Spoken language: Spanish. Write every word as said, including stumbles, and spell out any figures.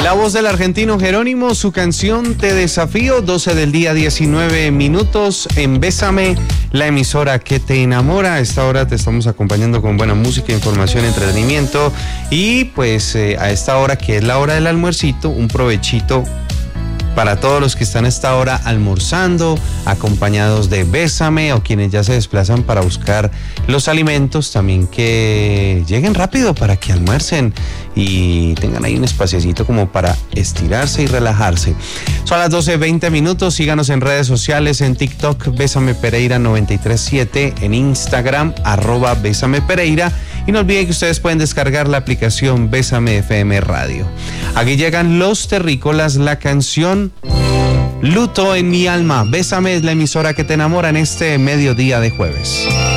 La voz del argentino Jerónimo, su canción Te Desafío, doce del día, diecinueve minutos en Bésame, la emisora que te enamora. A esta hora te estamos acompañando con buena música, información, entretenimiento y pues eh, a esta hora que es la hora del almuercito, un provechito para todos los que están a esta hora almorzando, acompañados de Bésame, o quienes ya se desplazan para buscar los alimentos, también que lleguen rápido para que almuercen y tengan ahí un espaciecito como para estirarse y relajarse. Son las doce veinte minutos, síganos en redes sociales, en TikTok, Bésame Pereira noventa y tres siete, en Instagram, arroba Bésame Pereira, y no olviden que ustedes pueden descargar la aplicación Bésame F M Radio. Aquí llegan Los Terrícolas, la canción Luto en mi alma. Bésame es la emisora que te enamora en este mediodía de jueves.